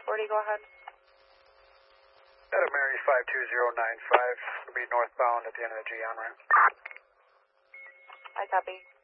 640, go ahead. Santa Mary 52095, will be northbound at the end of the G on ramp. I copy.